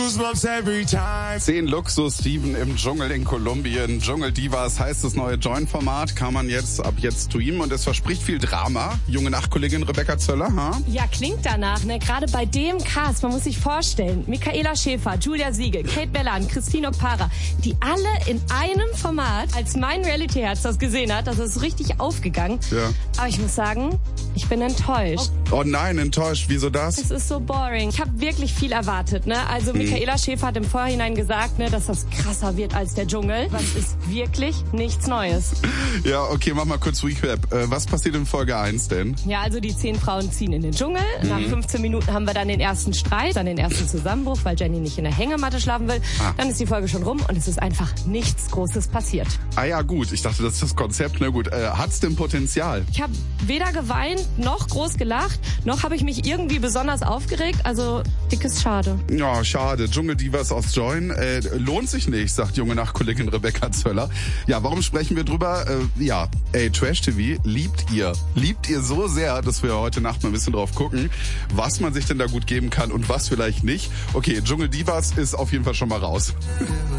10 Luxus-Dieben im Dschungel in Kolumbien. Dschungel Divas heißt das neue Join-Format. Kann man ab jetzt streamen und es verspricht viel Drama. Junge Nachtkollegin Rebecca Zöller, ha? Ja, klingt danach, ne? Gerade bei dem Cast, man muss sich vorstellen, Michaela Schäfer, Julia Siegel, Kate Bellan, Christine O'Para, die alle in einem Format, als mein Reality-Herz das gesehen hat, das ist richtig aufgegangen. Ja. Aber ich muss sagen, ich bin enttäuscht. Oh nein, enttäuscht. Wieso das? Es ist so boring. Ich habe wirklich viel erwartet, ne? Also Michaela Schäfer hat im Vorhinein gesagt, ne, dass das krasser wird als der Dschungel. Was ist wirklich nichts Neues. Ja, okay, mach mal kurz Recap. Was passiert in Folge 1 denn? Ja, also die 10 Frauen ziehen in den Dschungel. Nach 15 Minuten haben wir dann den ersten Streit, dann den ersten Zusammenbruch, weil Jenny nicht in der Hängematte schlafen will. Dann ist die Folge schon rum und es ist einfach nichts Großes passiert. Ah ja, gut. Ich dachte, das ist das Konzept. Na gut, hat's denn Potenzial? Ich habe weder geweint, noch groß gelacht, noch habe ich mich irgendwie besonders aufgeregt. Also, dickes Schade. Ja, schade. Dschungeldivas aus Join lohnt sich nicht, sagt junge Nachtkollegin Rebecca Zöller. Ja, warum sprechen wir drüber? Trash TV liebt ihr. Liebt ihr so sehr, dass wir heute Nacht mal ein bisschen drauf gucken, was man sich denn da gut geben kann und was vielleicht nicht. Okay, Dschungeldivas ist auf jeden Fall schon mal raus.